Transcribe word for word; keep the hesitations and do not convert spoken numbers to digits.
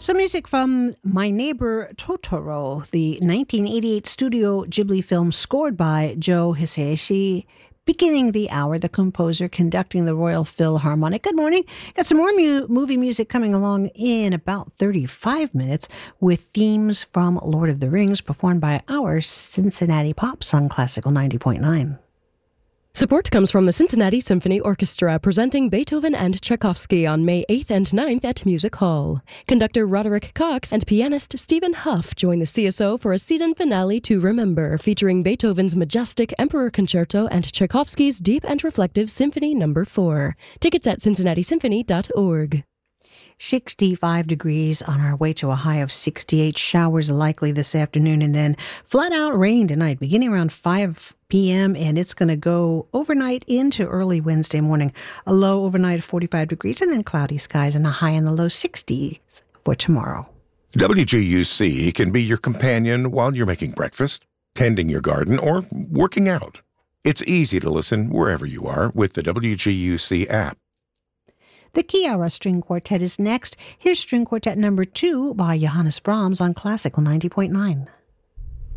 Some music from My Neighbor Totoro, the nineteen eighty-eight Studio Ghibli film scored by Joe Hisaishi. Beginning the hour, the composer conducting the Royal Philharmonic. Good morning. Got some more mu- movie music coming along in about thirty-five minutes with themes from Lord of the Rings performed by our Cincinnati Pops on Classical ninety point nine. Support comes from the Cincinnati Symphony Orchestra, presenting Beethoven and Tchaikovsky on May eighth and ninth at Music Hall. Conductor Roderick Cox and pianist Stephen Huff join the C S O for a season finale to remember, featuring Beethoven's majestic Emperor Concerto and Tchaikovsky's deep and reflective Symphony Number four. Tickets at cincinnati symphony dot org. sixty-five degrees on our way to a high of sixty-eight. Showers likely this afternoon, and then flat out rain tonight beginning around five p.m. and it's going to go overnight into early Wednesday morning. A low overnight of forty-five degrees and then cloudy skies and a high in the low sixties for tomorrow. W G U C can be your companion while you're making breakfast, tending your garden, or working out. It's easy to listen wherever you are with the W G U C app. The Chiara String Quartet is next. Here's String Quartet number two by Johannes Brahms on Classical ninety point nine.